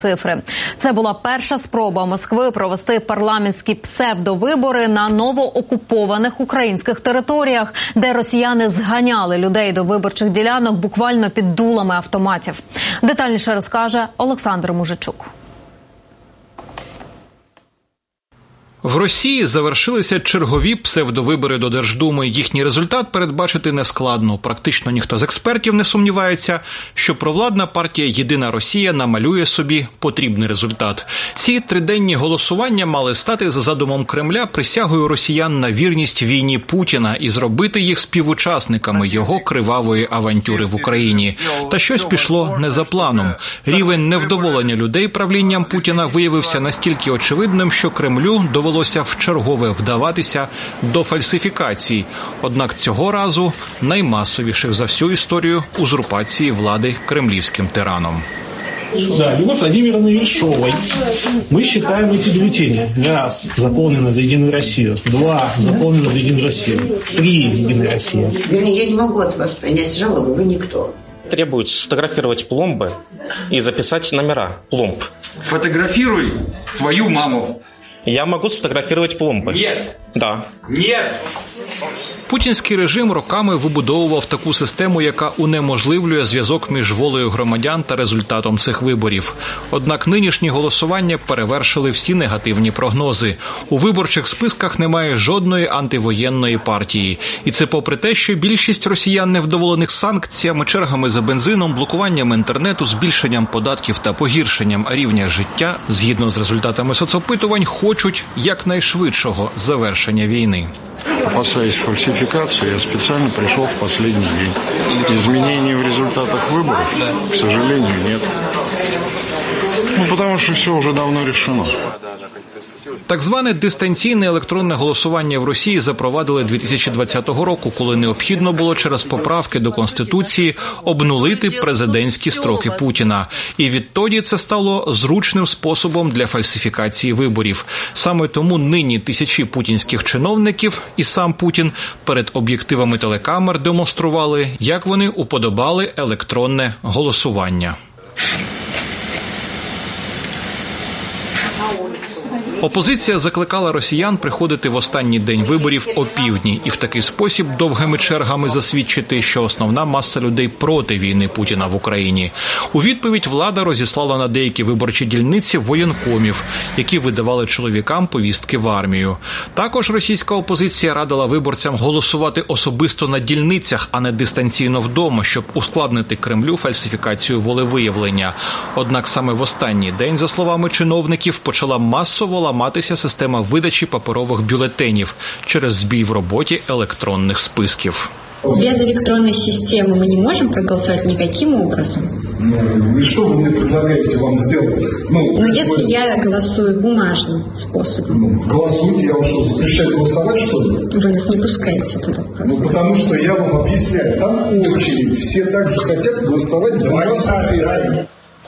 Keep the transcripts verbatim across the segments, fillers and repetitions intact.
Цифри. Це була перша спроба Москви провести парламентські псевдовибори на новоокупованих українських територіях, де росіяни зганяли людей до виборчих ділянок буквально під дулами автоматів. Детальніше розкаже Олександр Мужичук. В Росії завершилися чергові псевдовибори до Держдуми. Їхній результат передбачити нескладно. Практично ніхто з експертів не сумнівається, що провладна партія «Єдина Росія» намалює собі потрібний результат. Ці триденні голосування мали стати за задумом Кремля присягою росіян на вірність війні Путіна і зробити їх співучасниками його кривавої авантюри в Україні. Та щось пішло не за планом. Рівень невдоволення людей правлінням Путіна виявився настільки очевидним, що Кремлю довелося Довелося вчергове вдаватися до фальсифікацій. Однак цього разу наймасовіших за всю історію узурпації влади кремлівським тираном. Да, Любовь Владимировны Ершовой мы считаем эти бюллетени. Раз, заполнено за «Единую Россию». Два, заполнено за «Единую Россию». Три, «Единая Россия». Вернее, я не могу от вас принять жалобу, вы никто. Требуют сфотографировать пломбы и записать номера пломб. Фотографируй свою маму. Я могу сфотографировать пломбы. Нет. Да. Нет. Путінський режим роками вибудовував таку систему, яка унеможливлює зв'язок між волею громадян та результатом цих виборів. Однак нинішні голосування перевершили всі негативні прогнози. У виборчих списках немає жодної антивоєнної партії. І це попри те, що більшість росіян невдоволених санкціями, чергами за бензином, блокуванням інтернету, збільшенням податків та погіршенням рівня життя, згідно з результатами соцопитувань, хочуть якнайшвидшого завершення війни. Опасаясь фальсификации, я специально пришел в последний день. Изменений в результатах выборов, к сожалению, нет. Ну, потому что все уже давно решено. Так зване дистанційне електронне голосування в Росії запровадили дві тисячі двадцятого року, коли необхідно було через поправки до Конституції обнулити президентські строки Путіна. І відтоді це стало зручним способом для фальсифікації виборів. Саме тому нині тисячі путінських чиновників і сам Путін перед об'єктивами телекамер демонстрували, як вони уподобали електронне голосування. Опозиція закликала росіян приходити в останній день виборів опівдні і в такий спосіб довгими чергами засвідчити, що основна маса людей проти війни Путіна в Україні. У відповідь влада розіслала на деякі виборчі дільниці воєнкомів, які видавали чоловікам повістки в армію. Також російська опозиція радила виборцям голосувати особисто на дільницях, а не дистанційно вдома, щоб ускладнити Кремлю фальсифікацію волевиявлення. Однак саме в останній день, за словами чиновників, почала масово ламатися система видачі паперових бюлетенів через збій в роботі електронних списків. Без электронной системы мы не можем проголосовать никаким образом. Ну, и что вы мне предлагаете вам сделать? Ну, Но если вы... я голосую бумажным способом. Ну, голосуйте, я вам что, запрещаю голосовать, что ли? Вы нас не пускаете туда просто. Ну, потому что я вам объясняю, там очередь, все так же хотят голосовать бумажным.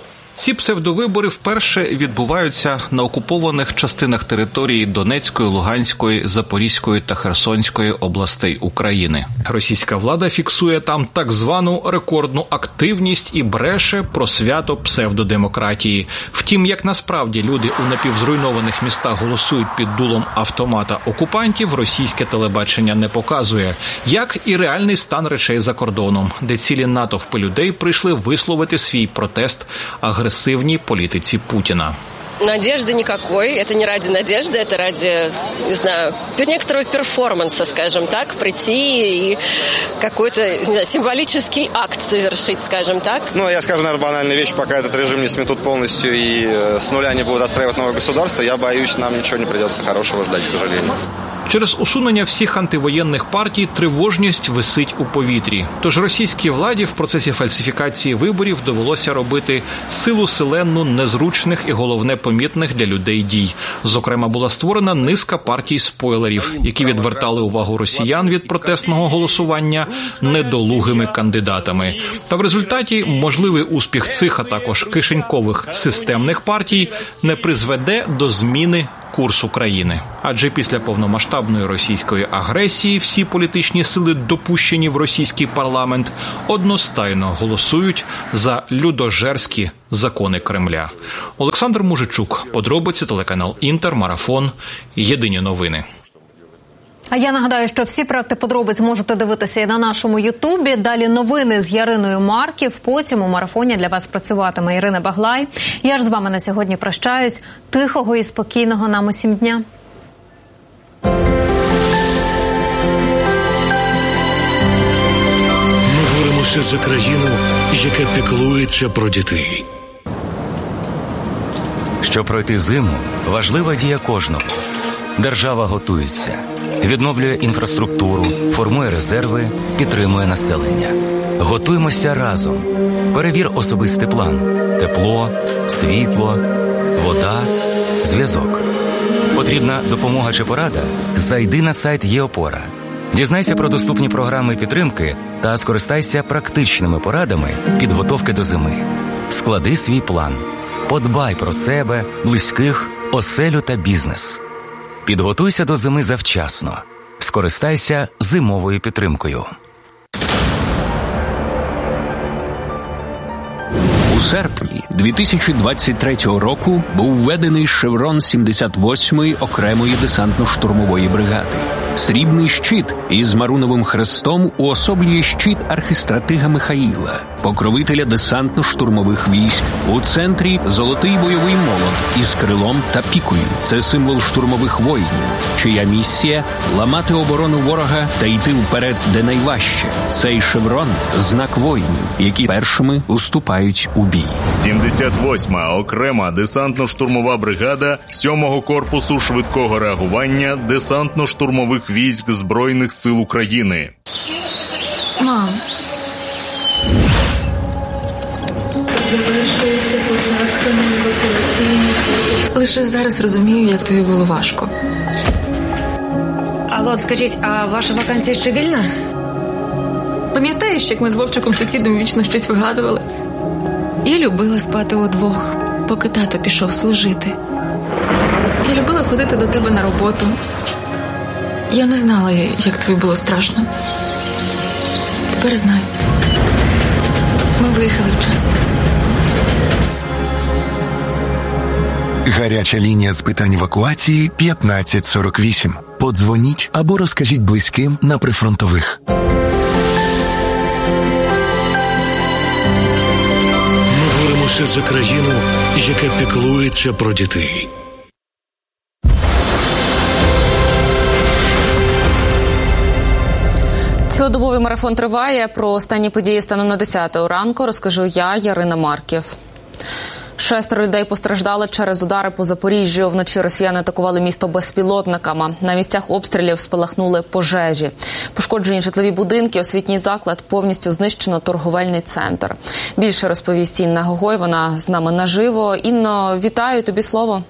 Ці псевдовибори вперше відбуваються на окупованих частинах території Донецької, Луганської, Запорізької та Херсонської областей України. Російська влада фіксує там так звану рекордну активність і бреше про свято псевдодемократії. Втім, як насправді люди у напівзруйнованих містах голосують під дулом автомата окупантів, російське телебачення не показує. Як і реальний стан речей за кордоном, де цілі натовпи людей прийшли висловити свій протест агресивній агрессивней политике Путина. Надежды никакой. Это не ради надежды, это ради, не знаю, некоторого перформанса, скажем так, прийти и какой-то, не знаю, символический акт совершить, скажем так. Ну, я скажу, наверное, банальную вещь, пока этот режим не сметут полностью и с нуля не будут отстраивать новое государство, я боюсь, нам ничего не придется хорошего ждать, к сожалению. Через усунення всіх антивоєнних партій тривожність висить у повітрі. Тож російській владі в процесі фальсифікації виборів довелося робити силу селенну незручних і, головне, помітних для людей дій. Зокрема, була створена низка партій-спойлерів, які відвертали увагу росіян від протестного голосування недолугими кандидатами. Та в результаті можливий успіх цих, а також кишенькових системних партій не призведе до зміни курс України. Адже після повномасштабної російської агресії всі політичні сили, допущені в російський парламент, одностайно голосують за людожерські закони Кремля. Олександр Мужичук, подробиці, телеканал Інтер, Марафон, Єдині новини. А я нагадаю, що всі проекти подробиць можете дивитися і на нашому Ютубі. Далі новини з Яриною Марків. Потім у марафоні для вас працюватиме Ірина Баглай. Я ж з вами на сьогодні прощаюсь. Тихого і спокійного нам усім дня. Ми боремося за країну, яка піклується про дітей. Щоб пройти зиму, важлива дія кожного. Держава готується. Відновлює інфраструктуру, формує резерви, підтримує населення. Готуємося разом. Перевір особистий план. Тепло, світло, вода, зв'язок. Потрібна допомога чи порада? Зайди на сайт ЄОпора. Дізнайся про доступні програми підтримки та скористайся практичними порадами підготовки до зими. Склади свій план. Подбай про себе, близьких, оселю та бізнес. Підготуйся до зими завчасно. Скористайся зимовою підтримкою. У серпні дві тисячі двадцять третього року був введений шеврон сімдесят восьмої окремої десантно-штурмової бригади. Срібний щит із маруновим хрестом уособлює щит архистратига Михаїла, покровителя десантно-штурмових військ. У центрі золотий бойовий молот із крилом та пікою. Це символ штурмових воїнів, чия місія – ламати оборону ворога та йти вперед, де найважче. Цей шеврон – знак воїнів, які першими уступають у бій. сімдесят восьма окрема десантно-штурмова бригада сьомого корпусу швидкого реагування десантно-штурмових військ Збройних сил України. Мам. Лише зараз розумію, як тобі було важко. Алло, скажіть, а ваша вакансія ще вільна? Пам'ятаєш, як ми з Вовчиком сусідом вічно щось вигадували? Я любила спати удвох, поки тато пішов служити. Я любила ходити до тебе на роботу. Я не знала, як тобі було страшно. Тепер знаю. Ми виїхали вчасно. Гаряча лінія з питань евакуації п'ятнадцять сорок вісім. Подзвоніть або розкажіть близьким на прифронтових. Ми боремося за країну, яка піклується про дітей. Цілодобовий марафон триває. Про останні події станом на десяту ранку розкажу я, Ярина Марків. Шестеро людей постраждали через удари по Запоріжжю. Вночі росіяни атакували місто безпілотниками. На місцях обстрілів спалахнули пожежі. Пошкоджені житлові будинки, освітній заклад, повністю знищено торговельний центр. Більше розповість Інна Гогой, вона з нами наживо. Інно, вітаю, тобі слово.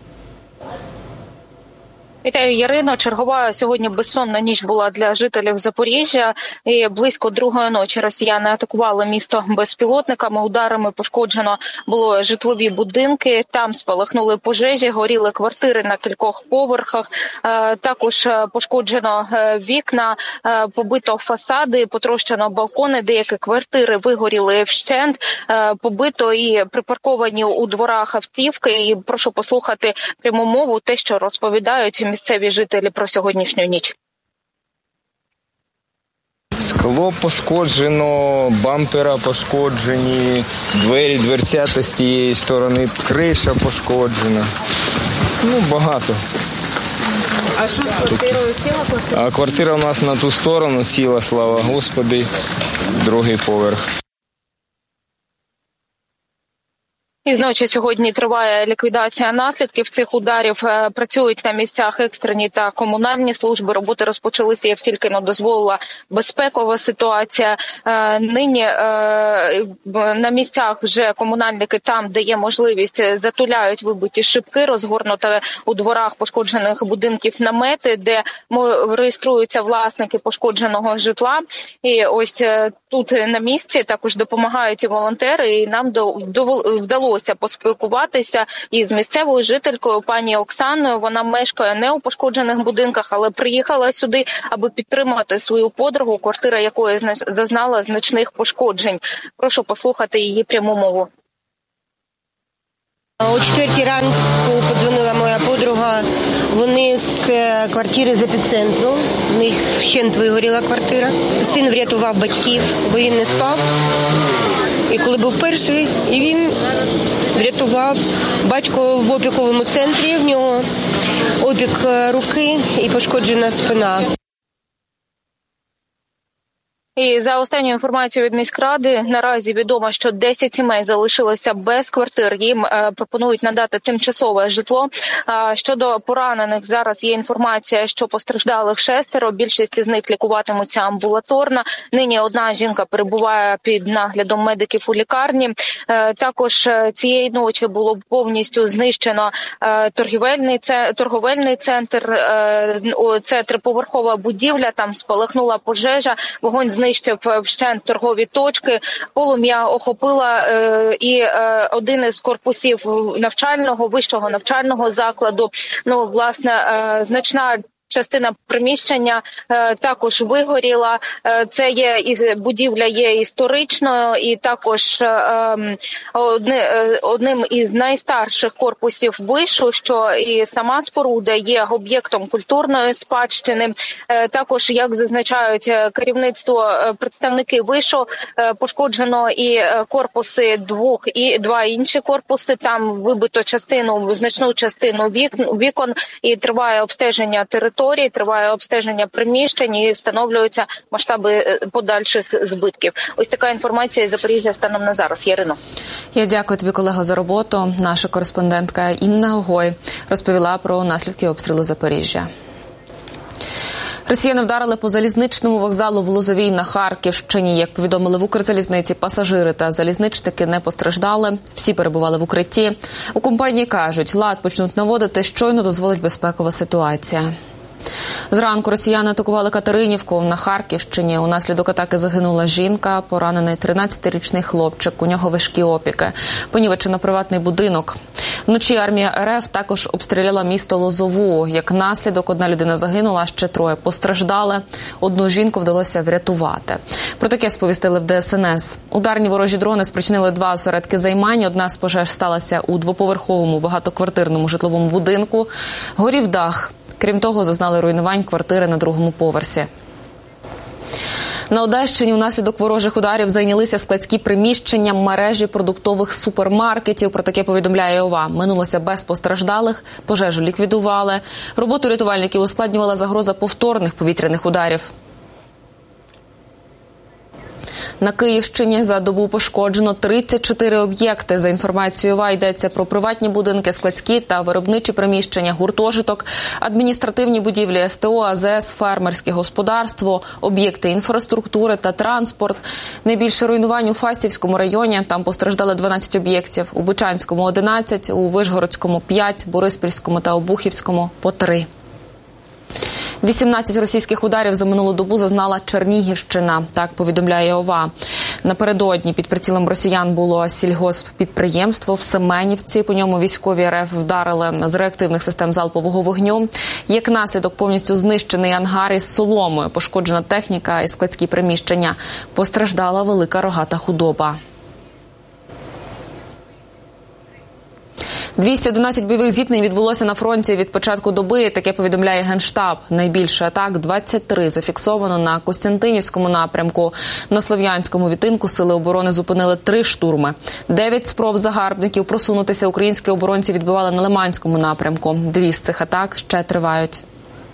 Вітаю, Ярино. Чергова сьогодні безсонна ніч була для жителів Запоріжжя. І близько другої ночі росіяни атакували місто безпілотниками. Ударами пошкоджено було житлові будинки. Там спалахнули пожежі, горіли квартири на кількох поверхах. Також пошкоджено вікна, побито фасади, потрощено балкони. Деякі квартири вигоріли вщент, побито і припарковані у дворах автівки. І прошу послухати пряму мову, те, що розповідають місцеві жителі про сьогоднішню ніч. Скло пошкоджено, бампера пошкоджені, двері, дверцята з цієї сторони, криша пошкоджена. Ну, багато. А що з квартирою? Ціла квартира? А квартира у нас на ту сторону сіла, слава Господи, другий поверх. Із ночі сьогодні триває ліквідація наслідків цих ударів. Працюють на місцях екстрені та комунальні служби. Роботи розпочалися, як тільки ну, дозволила безпекова ситуація. Нині на місцях вже комунальники там, де є можливість, затуляють вибиті шибки, розгорнуто у дворах пошкоджених будинків намети, де реєструються власники пошкодженого житла. І ось тут на місці, також допомагають і волонтери, і нам до, до, вдалося поспілкуватися із місцевою жителькою пані Оксаною. Вона мешкає не у пошкоджених будинках, але приїхала сюди, аби підтримати свою подругу, квартира якої зазнала значних пошкоджень. Прошу послухати її пряму мову. О четвертій ранку подзвонила моя подруга. Вони з квартири з епіцентру. В них вщент вигоріла квартира. Син врятував батьків, бо він не спав. І коли був перший, і він врятував. Батько в опіковому центрі, в нього опік руки і пошкоджена спина. І за останньою інформацією від міськради, наразі відомо, що десять сімей залишилися без квартир. Їм е, пропонують надати тимчасове житло. А щодо поранених, зараз є інформація, що постраждалих шестеро. Більшість з них лікуватимуться амбулаторно. Нині одна жінка перебуває під наглядом медиків у лікарні. Е, також цієї ночі було повністю знищено е, торгівельний, це, торговельний центр. Е, це триповерхова будівля, там спалахнула пожежа, вогонь знищив вщент торгові точки, полум'я охопила е, і е, один із корпусів навчального, вищого навчального закладу. Ну, власне, е, значна частина приміщення е, також вигоріла. Е, це є і будівля є історичною, і також е, одни, е, одним із найстарших корпусів вишу, що і сама споруда є об'єктом культурної спадщини. Е, також, як зазначають керівництво, представники вишу, е, пошкоджено і корпуси двох і два інші корпуси. Там вибито частину, значну частину вікон, вікон і триває обстеження території. Триває обстеження приміщень і встановлюються масштаби подальших збитків. Ось така інформація із Запоріжжя станом на зараз. Ярино. Я дякую тобі, колего, за роботу. Наша кореспондентка Інна Огой розповіла про наслідки обстрілу Запоріжжя. Росіяни вдарили по залізничному вокзалу в Лозовій на Харківщині. Як повідомили в Укрзалізниці, пасажири та залізничники не постраждали. Всі перебували в укритті. У компанії кажуть, лад почнуть наводити, щойно дозволить безпекова ситуація. Зранку росіяни атакували Катеринівку на Харківщині. Унаслідок атаки загинула жінка, поранений тринадцятирічний хлопчик. У нього важкі опіки. Понівечено приватний будинок. Вночі армія РФ також обстріляла місто Лозову. Як наслідок, одна людина загинула, а ще троє постраждали. Одну жінку вдалося врятувати. Про таке сповістили в Де Ес Ен Ес. Ударні ворожі дрони спричинили два осередки займань. Одна з пожеж сталася у двоповерховому багатоквартирному житловому будинку. Горів дах. Крім того, зазнали руйнувань квартири на другому поверсі. На Одещині внаслідок ворожих ударів зайнялися складські приміщення мережі продуктових супермаркетів. Про таке повідомляє ОВА. Минулося без постраждалих, пожежу ліквідували. Роботу рятувальників ускладнювала загроза повторних повітряних ударів. На Київщині за добу пошкоджено тридцять чотири об'єкти. За інформацією ОВА йдеться про приватні будинки, складські та виробничі приміщення, гуртожиток, адміністративні будівлі ес те о, а зе ес, фермерське господарство, об'єкти інфраструктури та транспорт. Найбільше руйнувань у Фастівському районі. Там постраждали дванадцять об'єктів. У Бучанському – одинадцять, у Вишгородському – п'ять, Бориспільському та Обухівському – по три. вісімнадцять російських ударів за минулу добу зазнала Чернігівщина, так повідомляє ОВА. Напередодні під прицілом росіян було сільгосппідприємство в Семенівці. По ньому військові РФ вдарили з реактивних систем залпового вогню. Як наслідок, повністю знищений ангар із соломою, пошкоджена техніка і складські приміщення. Постраждала велика рогата худоба. двісті одинадцять бойових зіткнень відбулося на фронті від початку доби, таке повідомляє Генштаб. Найбільше атак – двадцять три зафіксовано на Костянтинівському напрямку. На Слов'янському відтинку сили оборони зупинили три штурми. Дев'ять спроб загарбників просунутися українські оборонці відбивали на Лиманському напрямку. Дві з цих атак ще тривають.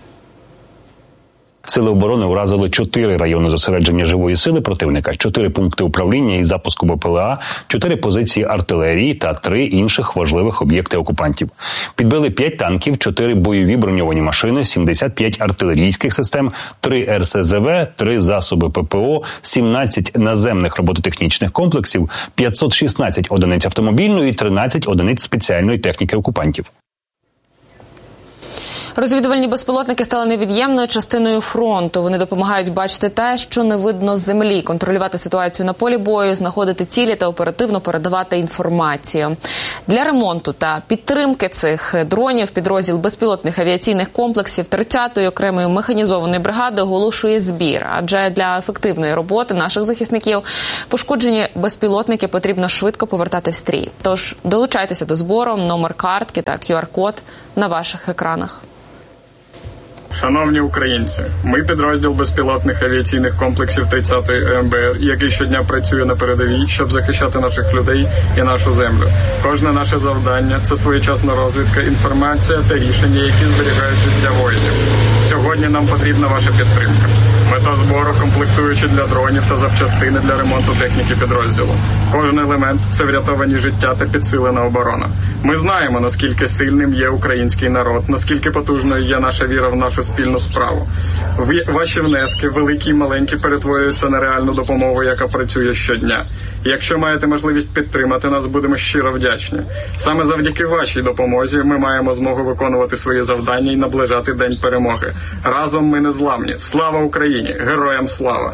Сили оборони уразили чотири райони зосередження живої сили противника, чотири пункти управління і запуску Бе Пе Еле А, чотири позиції артилерії та три інших важливих об'єкти окупантів. Підбили п'ять танків, чотири бойові броньовані машини, сімдесят п'ять артилерійських систем, три ер ес зе ве, три засоби Пе Пе О, сімнадцять наземних робототехнічних комплексів, п'ятсот шістнадцять одиниць автомобільної і тринадцять одиниць спеціальної техніки окупантів. Розвідувальні безпілотники стали невід'ємною частиною фронту. Вони допомагають бачити те, що не видно з землі, контролювати ситуацію на полі бою, знаходити цілі та оперативно передавати інформацію. Для ремонту та підтримки цих дронів підрозділ безпілотних авіаційних комплексів тридцятої окремої механізованої бригади оголошує збір. Адже для ефективної роботи наших захисників пошкоджені безпілотники потрібно швидко повертати в стрій. Тож долучайтеся до збору, номер картки та кю ар-код на ваших екранах. Шановні українці, ми підрозділ безпілотних авіаційних комплексів тридцятої е ем бе ер, який щодня працює на передовій, щоб захищати наших людей і нашу землю. Кожне наше завдання – це своєчасна розвідка, інформація та рішення, які зберігають життя воїнів. Сьогодні нам потрібна ваша підтримка. Мета збору – комплектуючі для дронів та запчастини для ремонту техніки підрозділу. Кожен елемент – це врятовані життя та підсилена оборона. Ми знаємо, наскільки сильним є український народ, наскільки потужною є наша віра в нашу спільну справу. Ваші внески, великі і маленькі, перетворюються на реальну допомогу, яка працює щодня. Якщо маєте можливість підтримати нас, будемо щиро вдячні. Саме завдяки вашій допомозі ми маємо змогу виконувати свої завдання і наближати День перемоги. Разом ми незламні. Слава Україні! Героям слава!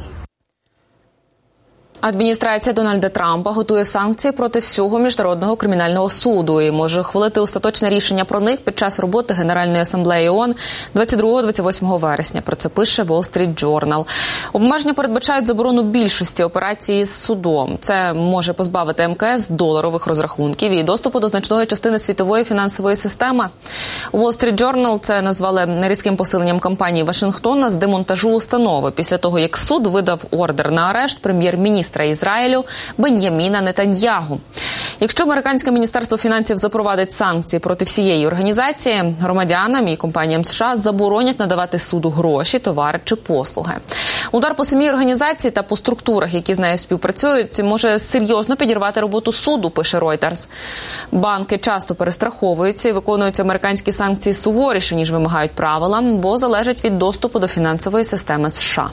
Адміністрація Дональда Трампа готує санкції проти всього Міжнародного кримінального суду і може ухвалити остаточне рішення про них під час роботи Генеральної асамблеї ООН двадцять другого - двадцять восьмого вересня. Про це пише Wall Street Journal. Обмеження передбачають заборону більшості операцій з судом. Це може позбавити ем ка ес доларових розрахунків і доступу до значної частини світової фінансової системи. У Wall Street Journal це назвали різким посиленням кампанії Вашингтона з демонтажу установи після того, як суд видав ордер на арешт прем'єр-міністра Ізраїлю Бен'яміна Нетаньягу. Якщо американське міністерство фінансів запровадить санкції проти всієї організації, громадянам і компаніям США заборонять надавати суду гроші, товари чи послуги. Удар по самій організації та по структурах, які з нею співпрацюють, може серйозно підірвати роботу суду, пише Reuters. Банки часто перестраховуються і виконують американські санкції суворіше, ніж вимагають правила, бо залежать від доступу до фінансової системи США.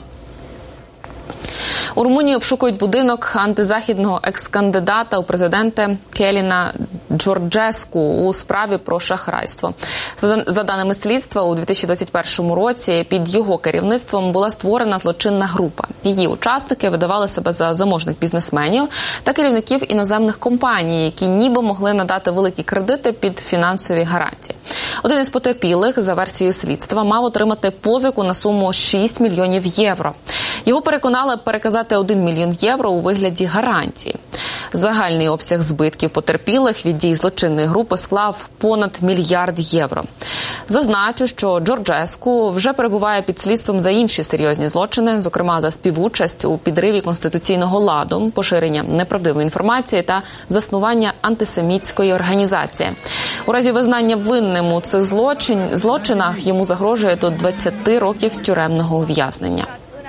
У Румунії обшукують будинок антизахідного екс-кандидата у президенти Келіна Джорджеску у справі про шахрайство. За даними слідства, у дві тисячі двадцять першому році під його керівництвом була створена злочинна група. Її учасники видавали себе за заможних бізнесменів та керівників іноземних компаній, які ніби могли надати великі кредити під фінансові гарантії. Один із потерпілих, за версією слідства, мав отримати позику на суму шість мільйонів євро. Його переконали переказати один мільйон євро у вигляді гарантії. Загальний обсяг збитків потерпілих від дій злочинної групи склав понад мільярд євро. Зазначу, що Джорджеску вже перебуває під слідством за інші серйозні злочини, зокрема за співучасть у підриві конституційного ладу, поширення неправдивої інформації та заснування антисемітської організації. У разі визнання винним у цих злочин, злочинах йому загрожує до двадцяти років тюремного ув'язнення.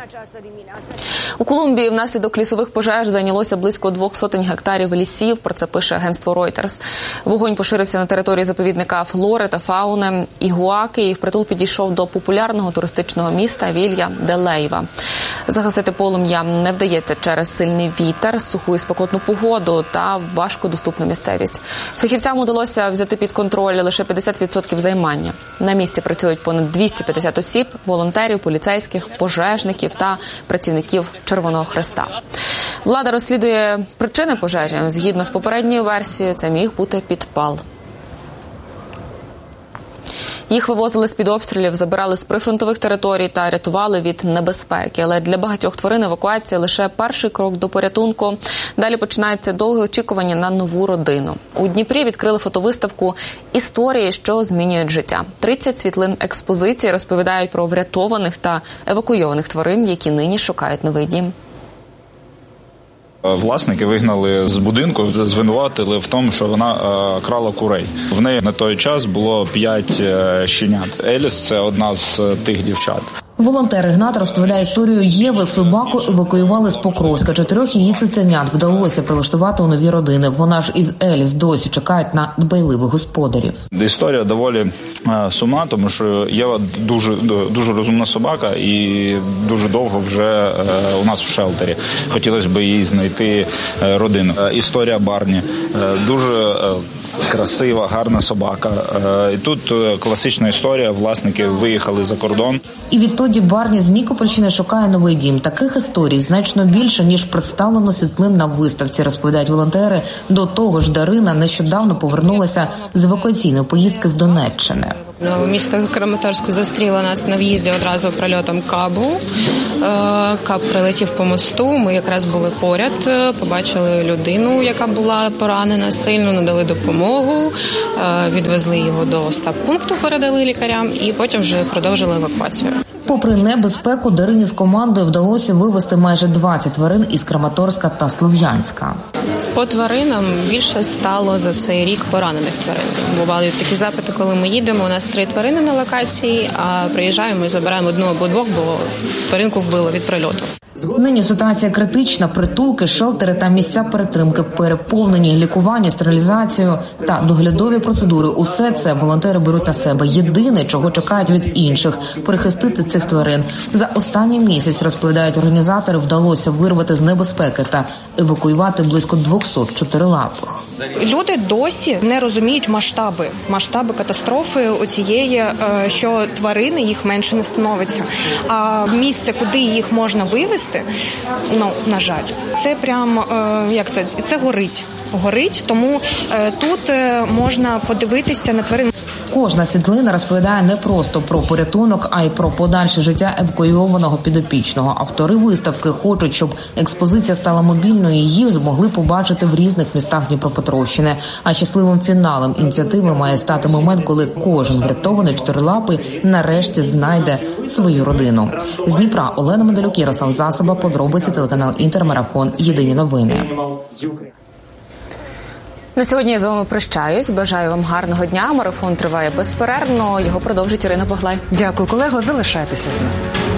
У Колумбії внаслідок лісових пожеж зайнялося близько двох сотень гектарів лісів, про це пише агентство Reuters. Вогонь поширився на території заповідника флори та фауни Ігуаки і впритул підійшов до популярного туристичного міста Вілья де Лейва. Загасити полум'я не вдається через сильний вітер, суху і спекотну погоду та важкодоступну місцевість. Фахівцям удалося взяти під контроль лише п'ятдесят відсотків займання. На місці працюють понад двісті п'ятдесят осіб, волонтерів, поліцейських, пожежників та працівників Червоного Хреста. Влада розслідує причини пожежі. Згідно з попередньою версією, це міг бути підпал. Їх вивозили з-під обстрілів, забирали з прифронтових територій та рятували від небезпеки. Але для багатьох тварин евакуація – лише перший крок до порятунку. Далі починається довге очікування на нову родину. У Дніпрі відкрили фотовиставку «Історії, що змінюють життя». тридцять світлин експозиції розповідають про врятованих та евакуйованих тварин, які нині шукають новий дім. Власники вигнали з будинку, звинуватили в тому, що вона е, крала курей. В неї на той час було п'ять е, щенят. Еліс – це одна з тих дівчат. Волонтер Ігнат розповідає історію Єви. Собаку евакуювали з Покровська. Чотирьох її цуценят вдалося прилаштувати у нові родини. Вона ж із Еліс досі чекають на дбайливих господарів. Історія доволі е, сумна, тому що Єва дуже, дуже розумна собака і дуже довго вже е, у нас в шелтері. Хотілося б їй знайти е, родину. Е, історія Барні. Е, дуже е, красива, гарна собака. Е, і тут е, класична історія. Власники виїхали за кордон. І відтоді Барні з Нікопольщини шукає новий дім. Таких історій значно більше, ніж представлено світлин на виставці, розповідають волонтери. До того ж, Дарина нещодавно повернулася з евакуаційної поїздки з Донеччини. Місто Краматорськ зустріло нас на в'їзді одразу прильотом кабу. Каб прилетів по мосту, ми якраз були поряд, побачили людину, яка була поранена сильно, надали допомогу, відвезли його до стаб-пункту, передали лікарям і потім вже продовжили евакуацію. Попри небезпеку, Дарині з командою вдалося вивезти майже двадцять тварин із Краматорська та Слов'янська. По тваринам більше стало за цей рік поранених тварин. Бували такі запити, коли ми їдемо, у нас три тварини на локації, а приїжджаємо і забираємо одну або двох, бо тваринку вбило від прильоту. Нині ситуація критична. Притулки, шелтери та місця перетримки переповнені, лікування, стерилізацію та доглядові процедури. Усе це волонтери беруть на себе. Єдине, чого чекають від інших – перехистити цих тварин. За останній місяць, розповідають організатори, вдалося вирвати з небезпеки та евакуювати близько двохсот чотирилапих. Люди досі не розуміють масштаби, масштаби катастрофи оцієї, що тварини їх менше не становиться. А місце, куди їх можна вивезти, ну, на жаль, це прям, як це, це горить. Горить, тому тут можна подивитися на тварин. Кожна світлина розповідає не просто про порятунок, а й про подальше життя евакуйованого підопічного. Автори виставки хочуть, щоб експозиція стала мобільною і її змогли побачити в різних містах Дніпропетровщини. А щасливим фіналом ініціативи має стати момент, коли кожен врятований чотирилапий нарешті знайде свою родину. З Дніпра Олена Медалюк, Ярослав Засоба, подробиці, телеканал Інтермарафон, єдині новини. На сьогодні я з вами прощаюсь. Бажаю вам гарного дня. Марафон триває безперервно. Його продовжить Ірина Баглай. Дякую, колего. Залишайтеся з нами.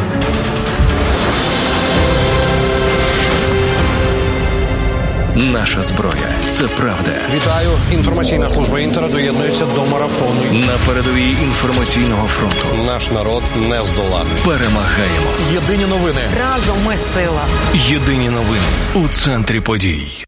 Наша зброя – це правда. Вітаю. Інформаційна служба Інтера доєднується до марафону. На передовій інформаційного фронту. Наш народ не здолати. Перемагаємо. Єдині новини. Разом ми сила. Єдині новини у центрі подій.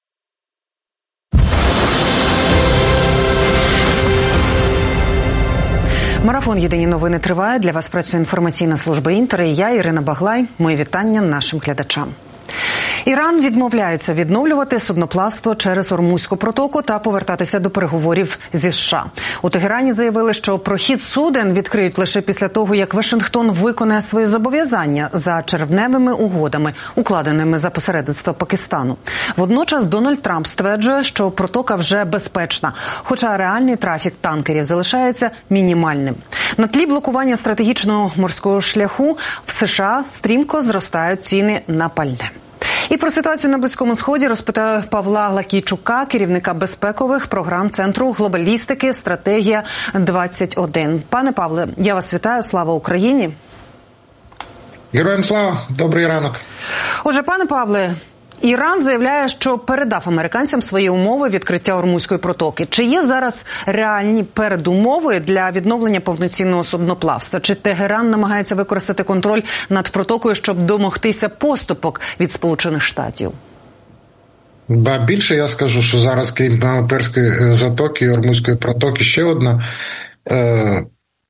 Марафон «Єдині новини» триває. Для вас працює інформаційна служба Інтера і я, Ірина Баглай. Мої вітання нашим глядачам. Іран відмовляється відновлювати судноплавство через Ормузьку протоку та повертатися до переговорів зі США. У Тегерані заявили, що прохід суден відкриють лише після того, як Вашингтон виконає свої зобов'язання за червневими угодами, укладеними за посередництва Пакистану. Водночас Дональд Трамп стверджує, що протока вже безпечна, хоча реальний трафік танкерів залишається мінімальним. На тлі блокування стратегічного морського шляху в США стрімко зростають ціни на пальне. І про ситуацію на Близькому Сході розпитаю Павла Лакійчука, керівника безпекових програм Центру глобалістики «Стратегія двадцять один». Пане Павле, я вас вітаю. Слава Україні! Героям слава! Добрий ранок! Отже, пане Павле, Іран заявляє, що передав американцям свої умови відкриття Ормузької протоки. Чи є зараз реальні передумови для відновлення повноцінного судноплавства? Чи Тегеран намагається використати контроль над протокою, щоб домогтися поступок від Сполучених Штатів? Ба більше я скажу, що зараз, крім Перської затоки і Ормузької протоки, ще одна е-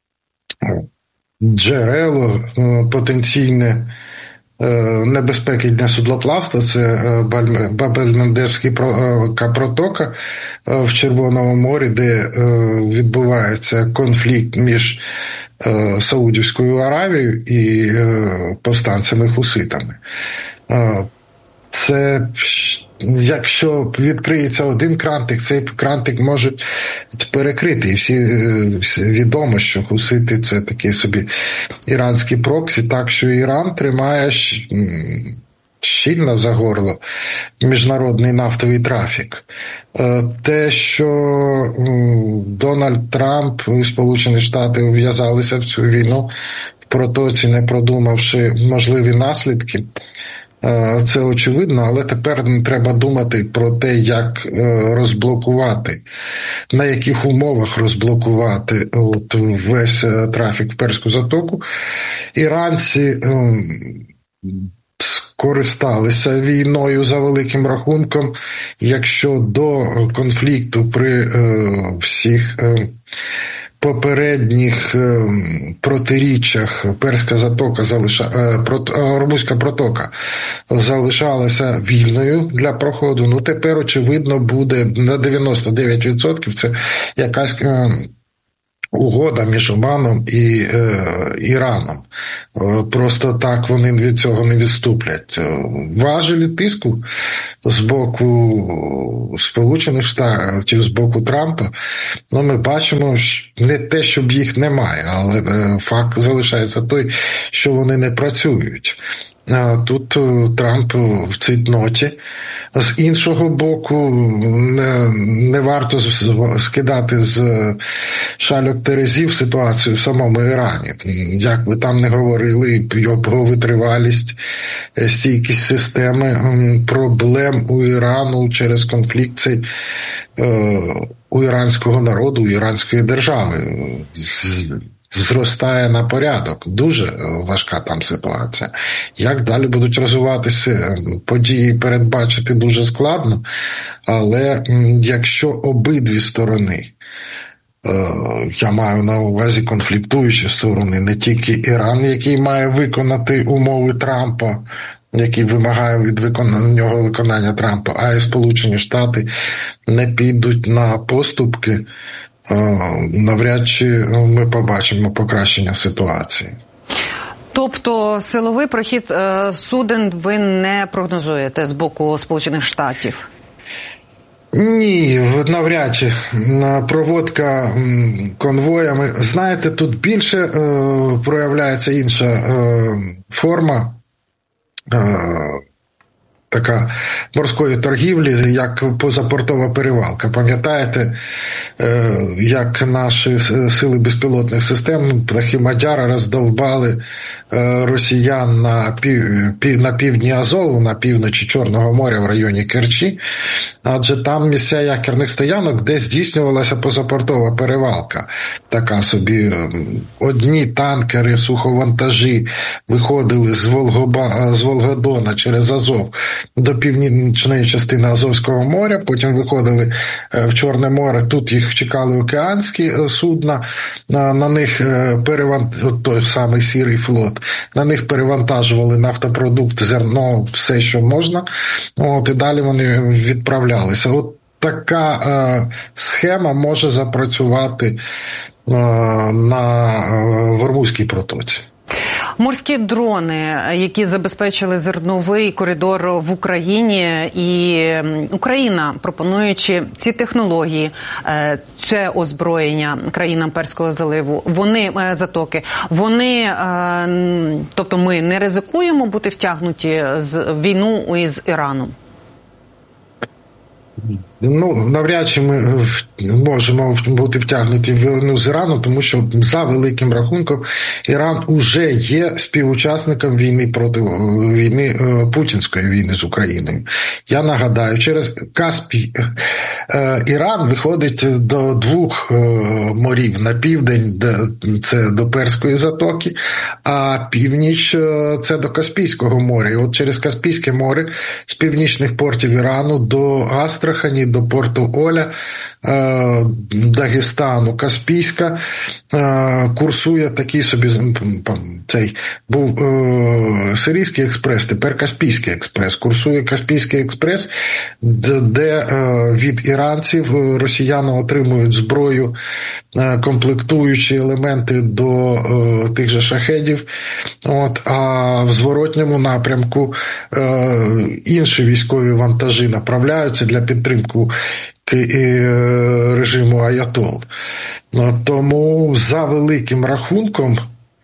джерело е- потенційне небезпеки для судноплавства – це Баб-ель-Мандебська протока в Червоному морі, де відбувається конфлікт між Саудівською Аравією і повстанцями-хуситами. Це, якщо відкриється один крантик, цей крантик можуть перекрити. І всі, всі відомо, що хусити – це такі собі іранські проксі, так що Іран тримає щільно за горло міжнародний нафтовий трафік. Те, що Дональд Трамп і Сполучені Штати вв'язалися в цю війну, протоці, не продумавши можливі наслідки. Це очевидно, але тепер треба думати про те, як розблокувати, на яких умовах розблокувати от весь трафік в Перську затоку. Іранці скористалися війною за великим рахунком. Якщо до конфлікту при всіх попередніх протиріччях Перська затока залиша... Ормузька протока залишалася вільною для проходу, ну тепер, очевидно, буде на дев'яносто дев'ять відсотків це якась угода між Оманом і е, Іраном. Просто так вони від цього не відступлять. Важелі тиску з боку Сполучених Штатів, з боку Трампа, ну, ми бачимо, що не те, щоб їх немає, але факт залишається той, що вони не працюють. Тут Трамп в цейтноті. З іншого боку, не, не варто скидати з шальок терезів ситуацію в самому Ірані. Як ви там не говорили, його витривалість, стійкість системи, проблем у Ірану через конфлікт цей у іранського народу, у іранської держави зростає на порядок. Дуже важка там ситуація. Як далі будуть розвиватися події, передбачити дуже складно, але якщо обидві сторони, я маю на увазі конфліктуючі сторони, не тільки Іран, який має виконати умови Трампа, який вимагає від виконання нього виконання Трампа, а і Сполучені Штати не підуть на поступки, навряд чи ми побачимо покращення ситуації. Тобто силовий прохід суден ви не прогнозуєте з боку Сполучених Штатів? Ні, навряд чи. Проводка конвоями. Знаєте, тут більше е, проявляється інша е, форма е, така морської торгівлі, як позапортова перевалка. Пам'ятаєте, як наші сили безпілотних систем, птахи Мадяра, роздовбали росіян на, пів, на півдні Азову, на півночі Чорного моря в районі Керчі, адже там місця якірних стоянок, де здійснювалася позапортова перевалка. Така собі, одні танкери, суховантажі виходили з, Волгоба, з Волгодона через Азов до північної частини Азовського моря, потім виходили в Чорне море, тут їх чекали океанські судна, на, на них перевантажували, той самий Сірий флот, на них перевантажували нафтопродукт, зерно, все, що можна, от, і далі вони відправлялися. От така е, схема може запрацювати е, на е, Ормузькій протоці. Морські дрони, які забезпечили зерновий коридор в Україні, і Україна, пропонуючи ці технології, це озброєння країнам Перського заливу, вони, затоки, вони, тобто ми не ризикуємо бути втягнуті в війну із Іраном? Ну, навряд чи ми можемо бути втягнуті в війну з Іраном, тому що за великим рахунком Іран уже є співучасником війни проти війни, путінської війни з Україною. Я нагадаю, через Каспій Іран виходить до двох морів. На південь це до Перської затоки, а північ це до Каспійського моря. І от через Каспійське море з північних портів Ірану до Астрахані, до порту Оля, Дагестану, Каспійська, курсує такий собі, цей був Сирійський експрес, тепер Каспійський експрес. Курсує Каспійський експрес, де від іранців росіяни отримують зброю, комплектуючі елементи до тих же шахедів, от, а в зворотньому напрямку інші військові вантажі направляються для підтримки режиму Аятол. Тому за великим рахунком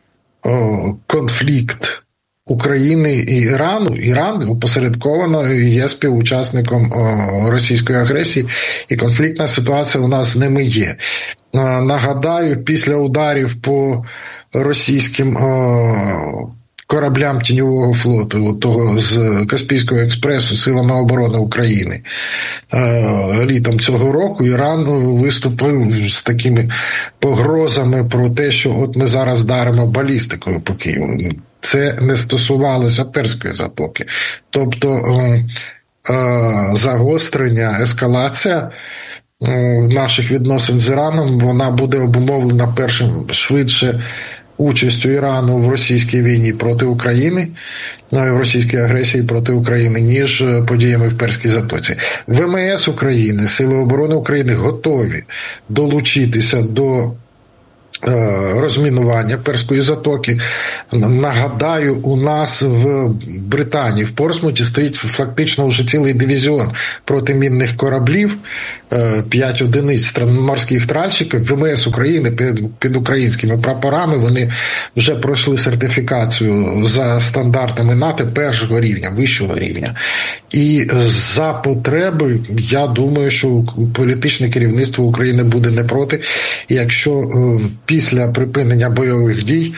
конфлікт України і Ірану, Іран опосередковано є співучасником російської агресії, і конфліктна ситуація у нас з ними є. Нагадаю, після ударів по російським о, кораблям тіньового флоту, того з Каспійського експресу Силами оборони України. Е, літом цього року Іран виступив з такими погрозами про те, що от ми зараз вдаримо балістикою по Києву. Це не стосувалося Перської затоки. Тобто е, е, загострення, ескалація е, наших відносин з Іраном, вона буде обумовлена першим швидше участю Ірану в російській війні проти України, в російській агресії проти України, ніж подіями в Перській затоці. ВМС України, Сили оборони України готові долучитися до розмінування Перської затоки. Нагадаю, у нас в Британії, в Портсмуті, стоїть фактично вже цілий дивізіон протимінних кораблів, п'ять одиниць морських тральщиків, ВМС України під, під українськими прапорами. Вони вже пройшли сертифікацію за стандартами НАТО першого рівня, вищого рівня. І за потреби, я думаю, що політичне керівництво України буде не проти, якщо після припинення бойових дій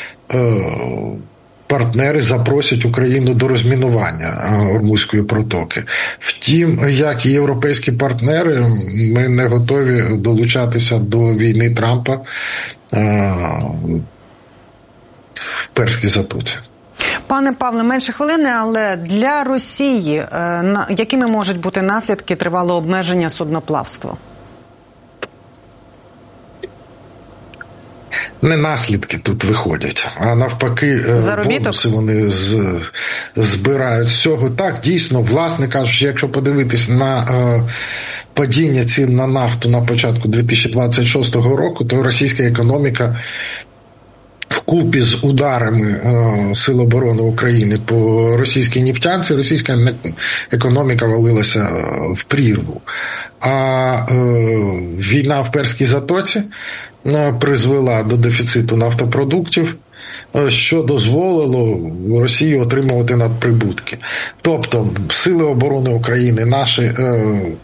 партнери запросять Україну до розмінування Ормузької протоки. Втім, як і європейські партнери, ми не готові долучатися до війни Трампа в Перській затоці. Пане Павле, менше хвилини, але для Росії якими можуть бути наслідки тривалого обмеження судноплавства? Не наслідки тут виходять, а навпаки бонуси вони з, збирають з цього. Так, дійсно, власне кажучи, якщо подивитись на е, падіння цін на нафту на початку дві тисячі двадцять шостого року, то російська економіка вкупі з ударами е, Сил оборони України по російській нефтянці, російська економіка валилася в прірву. А е, війна в Перській затоці призвела до дефіциту нафтопродуктів, що дозволило Росії отримувати надприбутки. Тобто Сили оборони України, наші е,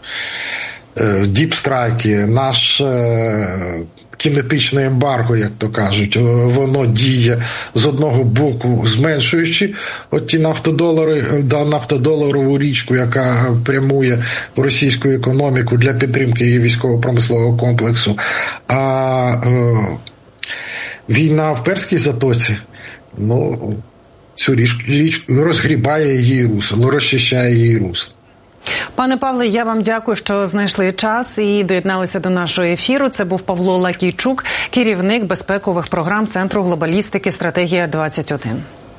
е, діпстрайки, наш е, кінетичне ембарго, як то кажуть, воно діє з одного боку, зменшуючи от ті нафтодолари, да, нафтодоларову річку, яка прямує в російську економіку для підтримки її військово-промислового комплексу. А е, війна в Перській затоці, ну, цю річку, річку розгрібає її русло, розчищає її русло. Пане Павле, я вам дякую, що знайшли час і доєдналися до нашого ефіру. Це був Павло Лакійчук, керівник безпекових програм Центру глобалістики «Стратегія двадцять один».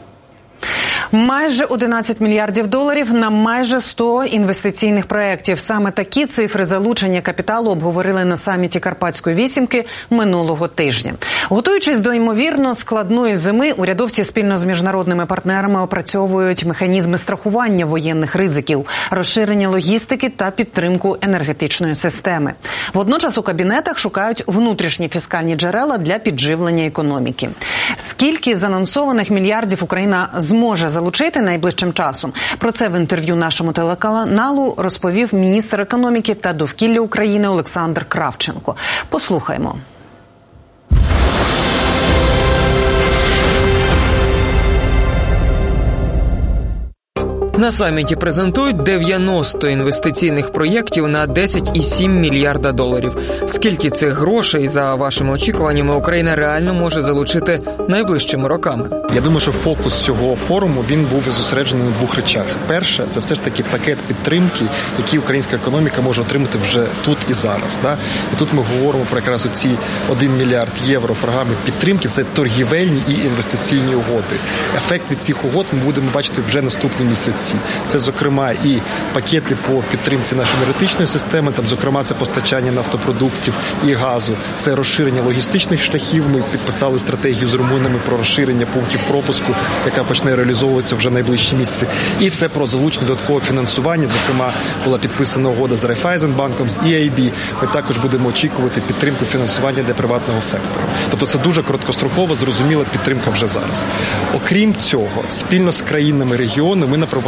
Майже одинадцять мільярдів доларів на майже сто інвестиційних проєктів. Саме такі цифри залучення капіталу обговорили на саміті Карпатської вісімки минулого тижня. Готуючись до ймовірно складної зими, урядовці спільно з міжнародними партнерами опрацьовують механізми страхування воєнних ризиків, розширення логістики та підтримку енергетичної системи. Водночас у кабінетах шукають внутрішні фіскальні джерела для підживлення економіки. Скільки з анонсованих мільярдів Україна зможе залучити найближчим часом? Про це в інтерв'ю нашому телеканалу розповів міністр економіки та довкілля України Олександр Кравченко. Послухаймо. На саміті презентують дев'яносто інвестиційних проєктів на десять цілих сім мільярда доларів. Скільки цих грошей, за вашими очікуваннями, Україна реально може залучити найближчими роками? Я думаю, що фокус цього форуму, він був зосереджений на двох речах. Перше, це все ж таки пакет підтримки, який українська економіка може отримати вже тут і зараз. Да? І тут ми говоримо про якраз оці один мільярд євро програми підтримки. Це торгівельні і інвестиційні угоди. Ефект від цих угод ми будемо бачити вже наступні місяці. Це, зокрема, і пакети по підтримці нашої енергетичної системи, там, зокрема, це постачання нафтопродуктів і газу, це розширення логістичних шляхів. Ми підписали стратегію з румунами про розширення пунктів пропуску, яка почне реалізовуватися вже найближчі місяці. І це про залучення додаткового фінансування. Зокрема, була підписана угода з Райфайзенбанком, з і ей бі. Ми також будемо очікувати підтримку фінансування для приватного сектору. Тобто це дуже короткострокова, зрозуміла підтримка вже зараз. Окрім цього, спільно з країнами регіону ми напроваджуємо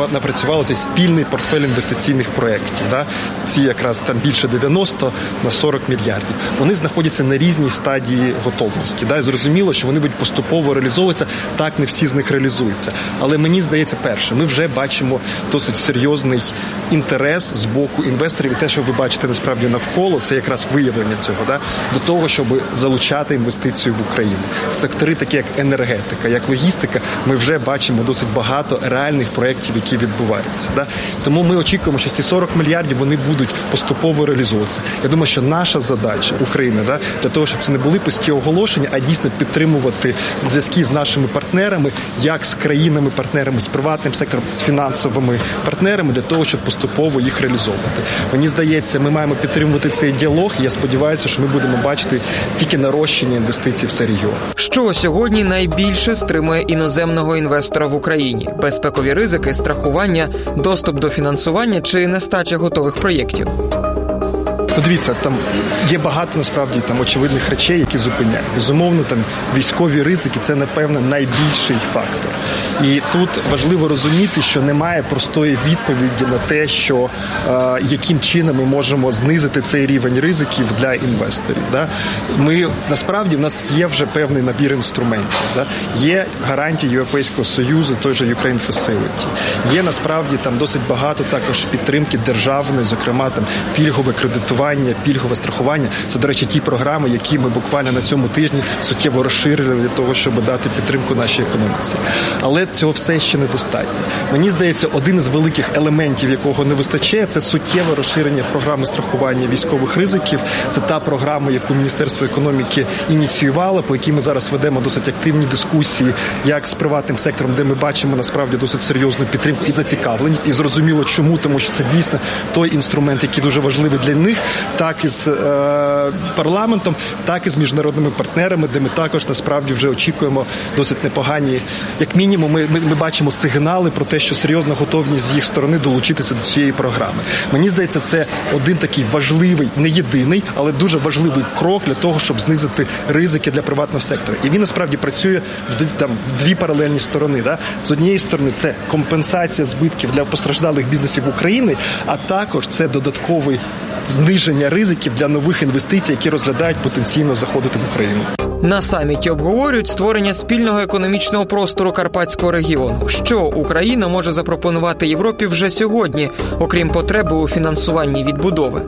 напрацювали цей спільний портфель інвестиційних проєктів. Да? Ці якраз там більше дев'яносто на сорок мільярдів. Вони знаходяться на різній стадії готовності. Да? І зрозуміло, що вони будуть поступово реалізовуватися, так не всі з них реалізуються. Але мені здається, перше, ми вже бачимо досить серйозний інтерес з боку інвесторів, і те, що ви бачите насправді навколо, це якраз виявлення цього, да? До того, щоб залучати інвестицію в Україну. Сектори такі, як енергетика, як логістика, ми вже бачимо досить багато реальних проєктів, які відбуваються. Да? Тому ми очікуємо, що ці сорок мільярдів, вони будуть поступово реалізовуватися. Я думаю, що наша задача України, да, для того, щоб це не були пусті оголошення, а дійсно підтримувати зв'язки з нашими партнерами, як з країнами-партнерами, з приватним сектором, з фінансовими партнерами, для того, щоб поступово їх реалізовувати. Мені здається, ми маємо підтримувати цей діалог, і я сподіваюся, що ми будемо бачити тільки нарощення інвестицій в цей регіон. Що сьогодні найбільше стримує іноземного інвестора в Україні? Безпекові ризики, страхування, доступ до фінансування чи нестача готових проєктів? Подивіться, там є багато, насправді, там очевидних речей, які зупиняють. Безумовно, там військові ризики – це, напевно, найбільший фактор. І тут важливо розуміти, що немає простої відповіді на те, що е, яким чином ми можемо знизити цей рівень ризиків для інвесторів. Да? Ми, насправді, в нас є вже певний набір інструментів. Да? Є гарантії Європейського Союзу, той же Ukraine Facility. Є, насправді, там досить багато також підтримки державної, зокрема, там пільгове кредитування, пільгове страхування. Це, до речі, ті програми, які ми буквально на цьому тижні суттєво розширили для того, щоб дати підтримку нашій економіці. Але цього все ще недостатньо. Мені здається, один із великих елементів, якого не вистачає, це суттєве розширення програми страхування військових ризиків. Це та програма, яку Міністерство економіки ініціювало, по якій ми зараз ведемо досить активні дискусії, як з приватним сектором, де ми бачимо насправді досить серйозну підтримку і зацікавленість. І зрозуміло чому, тому що це дійсно той інструмент, який дуже важливий для них, так і з е, парламентом, так і з міжнародними партнерами, де ми також насправді вже очікуємо досить непогані, як мінімум, ми, ми, ми бачимо сигнали про те, що серйозна готовність з їх сторони долучитися до цієї програми. Мені здається, це один такий важливий, не єдиний, але дуже важливий крок для того, щоб знизити ризики для приватного сектора. І він насправді працює в, там, в дві паралельні сторони. Да? З однієї сторони, це компенсація збитків для постраждалих бізнесів України, а також це додатковий зниження ризиків для нових інвестицій, які розглядають потенційно заходити в Україну. На саміті обговорюють створення спільного економічного простору Карпатського регіону. Що Україна може запропонувати Європі вже сьогодні, окрім потреби у фінансуванні відбудови?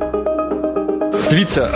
Дивіться,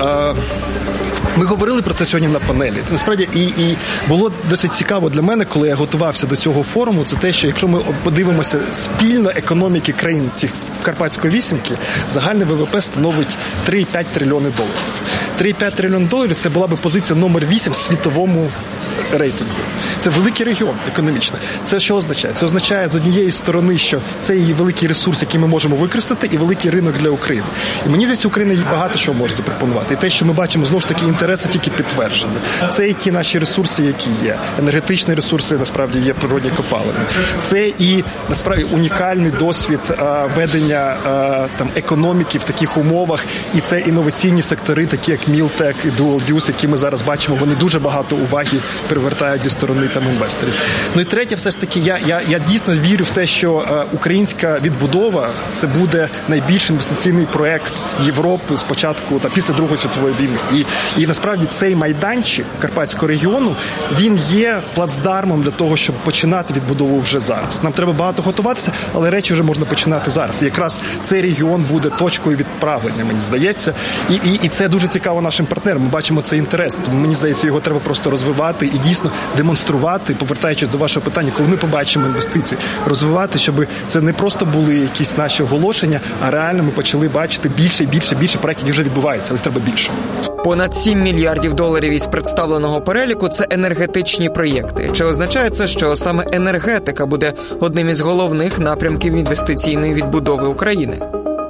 ми говорили про це сьогодні на панелі. Насправді, і, і було досить цікаво для мене, коли я готувався до цього форуму, це те, що якщо ми подивимося спільно економіки країн цих Карпатської вісімки, загальне ВВП становить три цілих п'ять трильйони доларів. три цілих п'ять трильйони доларів – це була би позиція номер вісім в світовому рейтингу. Це великий регіон економічний. Це що означає? Це означає, з однієї сторони, що це є великий ресурс, який ми можемо використати, і великий ринок для України. І мені здається, Україна їй багато що може запропонувати. І те, що ми бачимо, знову ж таки, інтереси тільки підтверджені. Це і ті наші ресурси, які є. Енергетичні ресурси, насправді, є природні копалини. Це і, насправді, унікальний досвід а, ведення а, там, економіки в таких умовах. І це інноваційні сектори, такі як Мілтек і Dual Use, які ми зараз бачимо. Вони дуже багато уваги привертають зі сторони там інвесторів. Ну і третє, все ж таки, я, я, я дійсно вірю в те, що е, українська відбудова – це буде найбільший інвестиційний проект Європи з початку, та після Другої світової війни. І, і насправді цей майданчик Карпатського регіону, він є плацдармом для того, щоб починати відбудову вже зараз. Нам треба багато готуватися, але речі вже можна починати зараз. І якраз цей регіон буде точкою відправлення, мені здається. І, і, і це дуже цікаво нашим партнерам. Ми бачимо цей інтерес. Тому, мені здається, його треба просто розвивати і дійсно демонструвати, повертаючись до вашого питання, коли ми побачимо інвестиції, розвивати, щоб це не просто були якісь наші оголошення, а реально ми почали бачити більше і більше, більше проєктів, які вже відбуваються, але треба більше. Понад сім мільярдів доларів із представленого переліку – це енергетичні проєкти. Чи означає це, що саме енергетика буде одним із головних напрямків інвестиційної відбудови України?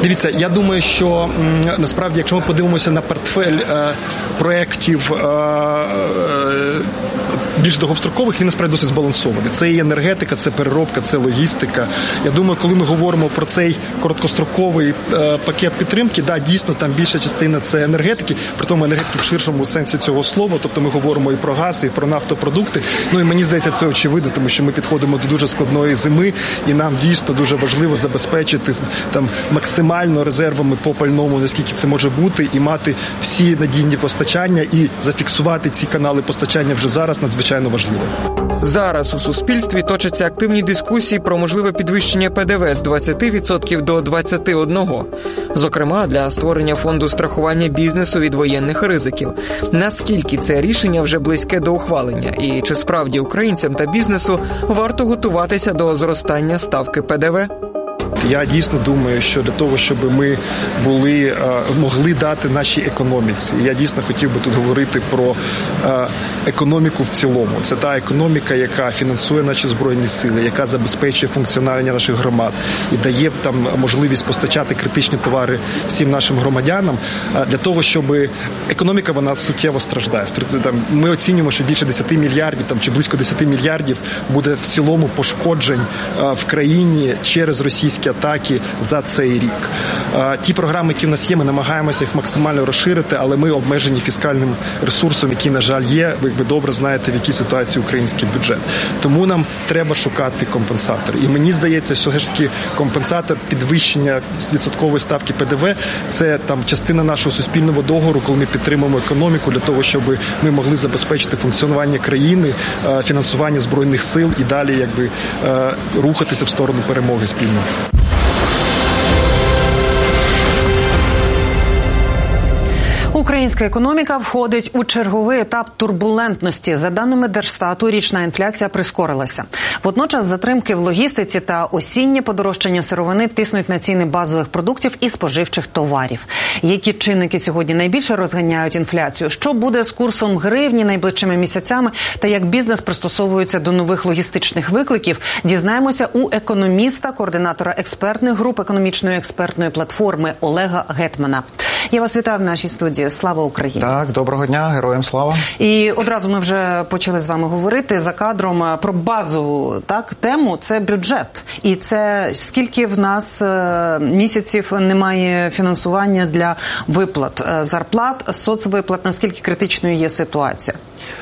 Дивіться, я думаю, що м, насправді, якщо ми подивимося на портфель е, проєктів е, е, більш довгострокових, він насправді досить збалансований. Це і енергетика, це переробка, це логістика. Я думаю, коли ми говоримо про цей короткостроковий е, пакет підтримки, да, дійсно, там більша частина це енергетики, при тому енергетики в ширшому сенсі цього слова, тобто ми говоримо і про газ, і про нафтопродукти. Ну і мені здається, це очевидно, тому що ми підходимо до дуже складної зими, і нам дійсно дуже важливо забезпечити там максимально резервами по пальному, наскільки це може бути, і мати всі надійні постачання, і зафіксувати ці канали постачання вже зараз надзвичайно важливо. Зараз у суспільстві точаться активні дискусії про можливе підвищення Пе Де Ве з двадцяти відсотків до двадцяти одного відсотка. Зокрема, для створення фонду страхування бізнесу від воєнних ризиків. Наскільки це рішення вже близьке до ухвалення? І чи справді українцям та бізнесу варто готуватися до зростання ставки Пе Де Ве? Я дійсно думаю, що для того, щоб ми були, могли дати нашій економіці, я дійсно хотів би тут говорити про економіку в цілому. Це та економіка, яка фінансує наші Збройні Сили, яка забезпечує функціонування наших громад і дає там можливість постачати критичні товари всім нашим громадянам. Для того, щоб економіка, вона суттєво страждає. Ми оцінюємо, що більше десяти мільярдів там, чи близько десяти мільярдів буде в цілому пошкоджень в країні через російські атаки за цей рік. Ті програми, які в нас є, ми намагаємося їх максимально розширити, але ми обмежені фіскальним ресурсом, який, на жаль, є. Ви, ви добре знаєте, в якій ситуації український бюджет. Тому нам треба шукати компенсатор. І мені здається, що все ж таки компенсатор підвищення відсоткової ставки Пе Де Ве – це там частина нашого суспільного договору, коли ми підтримуємо економіку для того, щоб ми могли забезпечити функціонування країни, фінансування Збройних сил і далі якби рухатися в сторону перемоги спільно. Українська економіка входить у черговий етап турбулентності. За даними Держстату, річна інфляція прискорилася. Водночас затримки в логістиці та осіннє подорожчання сировини тиснуть на ціни базових продуктів і споживчих товарів. Які чинники сьогодні найбільше розганяють інфляцію? Що буде з курсом гривні найближчими місяцями? Та як бізнес пристосовується до нових логістичних викликів? Дізнаємося у економіста, координатора експертних груп економічної експертної платформи Олега Гетмана. Я вас вітаю в нашій студії. Слава Україні! Так, доброго дня, героям слава! І одразу ми вже почали з вами говорити за кадром про базову так тему. Це бюджет. І це скільки в нас місяців немає фінансування для виплат зарплат, соцвиплат, наскільки критичною є ситуація?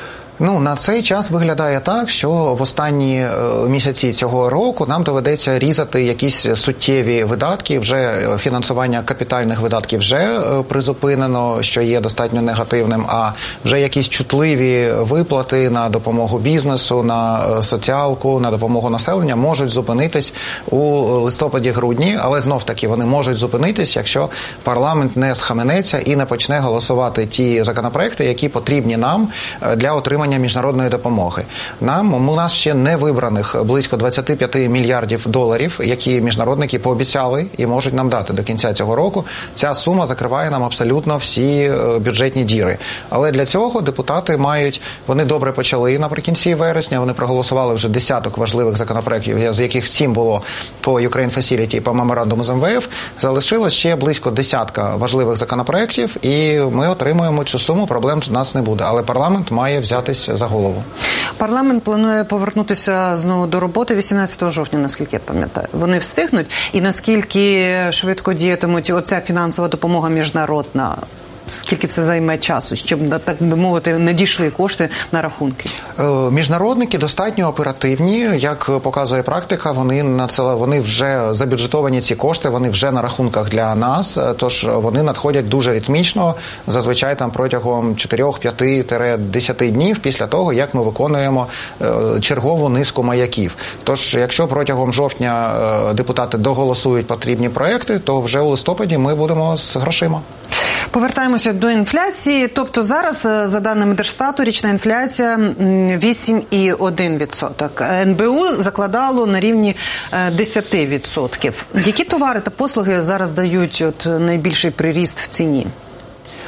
Ну, на цей час виглядає так, що в останні місяці цього року нам доведеться різати якісь суттєві видатки, вже фінансування капітальних видатків вже призупинено, що є достатньо негативним, а вже якісь чутливі виплати на допомогу бізнесу, на соціалку, на допомогу населення можуть зупинитись у листопаді-грудні, але знов-таки вони можуть зупинитись, якщо парламент не схаменеться і не почне голосувати ті законопроекти, які потрібні нам для отримання міжнародної допомоги. Нам, у нас ще не вибраних близько двадцять п'ять мільярдів доларів, які міжнародники пообіцяли і можуть нам дати до кінця цього року. Ця сума закриває нам абсолютно всі бюджетні діри. Але для цього депутати мають, вони добре почали наприкінці вересня, вони проголосували вже десяток важливих законопроєктів, з яких сім було по Ukraine Facility і по меморандуму з Ем Ве Еф. Залишилось ще близько десятка важливих законопроєктів, і ми отримуємо цю суму, проблем у нас не буде. Але парламент має взятись за голову. Парламент планує повернутися знову до роботи вісімнадцятого жовтня, наскільки я пам'ятаю. Вони встигнуть? І наскільки швидко діятимуть оця фінансова допомога міжнародна? Скільки це займе часу, щоб, так би мовити, не дійшли кошти на рахунки? Міжнародники достатньо оперативні, як показує практика, вони надсила, вони вже забюджетовані ці кошти, вони вже на рахунках для нас, тож вони надходять дуже ритмічно, зазвичай там протягом чотири-п'ять-десять днів після того, як ми виконуємо чергову низку маяків. Тож, якщо протягом жовтня депутати доголосують потрібні проекти, то вже у листопаді ми будемо з грошима. Повертаємося до інфляції. Тобто зараз, за даними Держстату, річна інфляція вісім цілих один десятий відсоток. Ен Бе У закладало на рівні десять відсотків. Які товари та послуги зараз дають от найбільший приріст в ціні?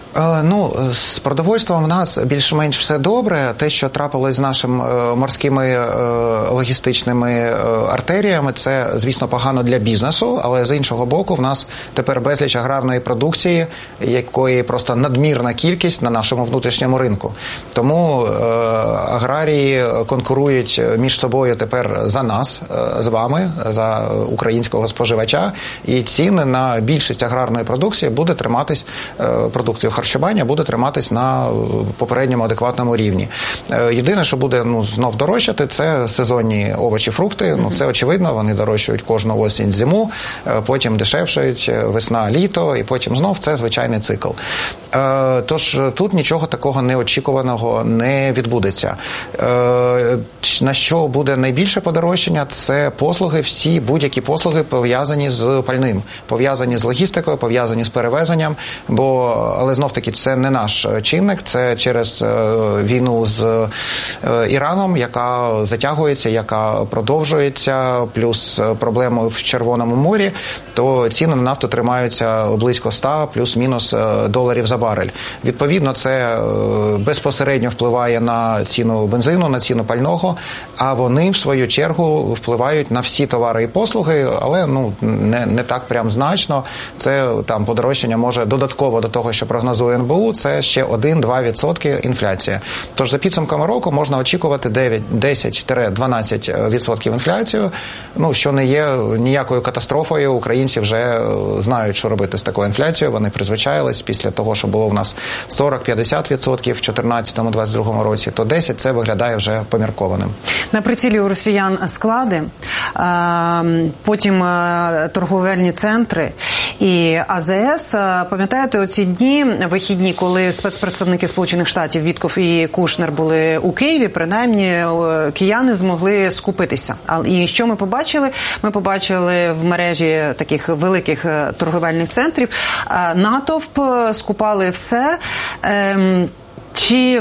Ну, з продовольством в нас більш-менш все добре. Те, що трапилось з нашими морськими логістичними артеріями, це, звісно, погано для бізнесу, але з іншого боку, в нас тепер безліч аграрної продукції, якої просто надмірна кількість на нашому внутрішньому ринку. Тому аграрії конкурують між собою тепер за нас, з вами, за українського споживача, і ціни на більшість аграрної продукції буде триматись, продукцію харчування буде триматись на попередньому адекватному рівні. Єдине, що буде ну, знов дорожчати, це сезонні овочі, фрукти. Ну, це очевидно, вони дорожчають кожну осінь, зиму, потім дешевшають весна, літо, і потім знов це звичайний цикл. Тож тут нічого такого неочікуваного не відбудеться. На що буде найбільше подорожчання? Це послуги, всі будь-які послуги пов'язані з пальним, пов'язані з логістикою, пов'язані з перевезенням, бо, але знов-таки це не наш чинник, це через війну з Іраном, яка затягується, яка продовжується, плюс проблеми в Червоному морі, то ціни на нафту тримаються близько ста плюс-мінус доларів за барель. Відповідно, це безпосередньо впливає на ціну бензину, на ціну пального, а вони, в свою чергу, впливають на всі товари і послуги, але ну, не, не так прям значно. Це там подорожчання може додатково до того, що прогнозує ен бе у, це ще один-два відсотки інфляція. Тож за підсумками року можна очікувати дев'ять-десять-дванадцять відсотків інфляцію, ну, що не є ніякою катастрофою. Українці вже знають, що робити з такою інфляцією, вони призвичаїлись після того, що було в нас сорок-п'ятдесят відсотків в чотирнадцятому-двадцять другому році, то десять це виглядає вже поміркованим. На прицілі у росіян склади, потім торговельні центри і а зет ес. Пам'ятаєте, оці дні, вихідні, коли спецпредставники Сполучених Штатів Вітков і Кушнер були у Києві, принаймні кияни змогли скупитися. І що ми побачили? Ми побачили в мережі таких великих торговельних центрів натовп, скупали все. Чи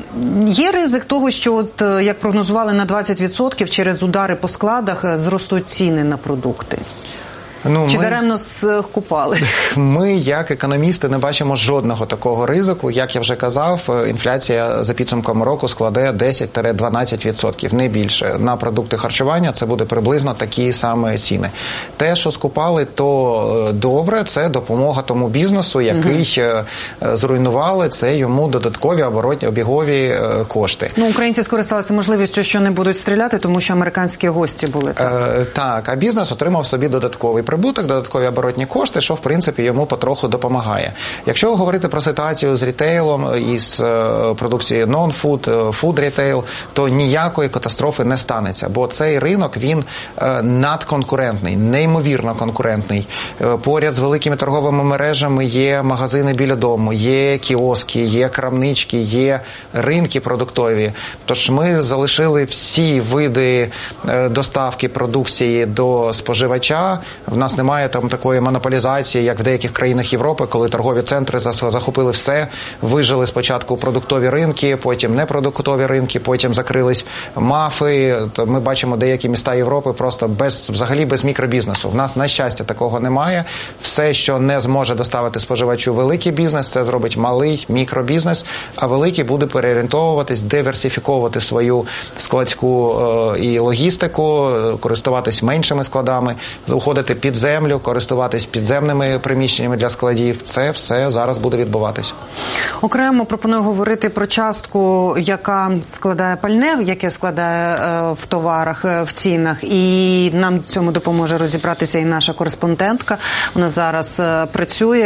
є ризик того, що, от, як прогнозували, на двадцять відсотків через удари по складах зростуть ціни на продукти? Ну, Чи ми, даремно скупали? Ми, як економісти, не бачимо жодного такого ризику. Як я вже казав, інфляція за підсумком року складе десять-дванадцять відсотків, не більше. На продукти харчування це буде приблизно такі самі ціни. Те, що скупали, то добре, це допомога тому бізнесу, який угу. зруйнували, це йому додаткові оборотні, обігові кошти. Ну, українці скористалися можливістю, що не будуть стріляти, тому що американські гості були. Так, е, так а бізнес отримав собі додатковий прибуток, додаткові оборотні кошти, що, в принципі, йому потроху допомагає. Якщо говорити про ситуацію з рітейлом і з продукцією non-food, food retail, то ніякої катастрофи не станеться, бо цей ринок, він надконкурентний, неймовірно конкурентний. Поряд з великими торговими мережами є магазини біля дому, є кіоски, є крамнички, є ринки продуктові. Тож ми залишили всі види доставки продукції до споживача. В нас немає там такої монополізації, як в деяких країнах Європи, коли торгові центри захопили все, вижили спочатку продуктові ринки, потім непродуктові ринки, потім закрились мафи. Ми бачимо деякі міста Європи просто без, взагалі без мікробізнесу. В нас, на щастя, такого немає. Все, що не зможе доставити споживачу великий бізнес, це зробить малий мікробізнес, а великий буде переорієнтовуватись, диверсифіковувати свою складську е, і логістику, користуватись меншими складами, уходити під землю, користуватись підземними приміщеннями для складів. Це все зараз буде відбуватись. Окремо пропоную говорити про частку, яка складає пальне, яке складає е, в товарах, е, в цінах. І нам цьому допоможе розібратися і наша кореспондентка. Вона зараз е, працює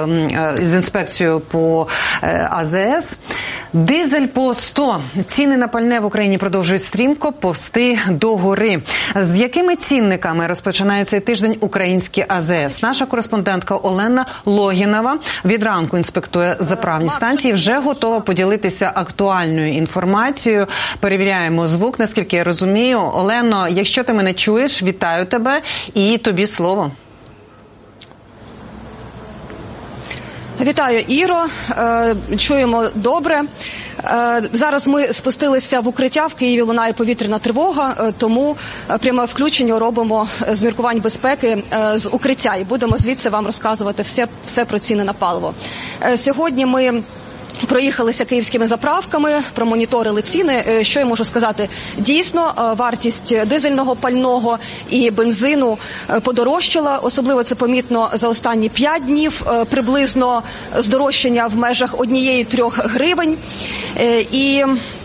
е, з інспекцією по е, а зет ес. Дизель по сто. Ціни на пальне в Україні продовжують стрімко повсти догори. З якими цінниками розпочинає цей тиждень українські а зет ес? Наша кореспондентка Олена Логінова від ранку інспектує заправні станції, вже готова поділитися актуальною інформацією. Перевіряємо звук, наскільки я розумію. Олено, якщо ти мене чуєш, вітаю тебе і тобі слово. Вітаю, Іро. Чуємо добре. Зараз ми спустилися в укриття, в Києві лунає повітряна тривога, тому пряме включення робимо з міркувань безпеки з укриття і будемо звідси вам розказувати все, все про ціни на паливо. Сьогодні ми проїхалися київськими заправками, промоніторили ціни. Що я можу сказати? Дійсно, вартість дизельного пального і бензину подорожчала. Особливо це помітно за останні п'ять днів. Приблизно здорожчання в межах однієї-трьох гривень. І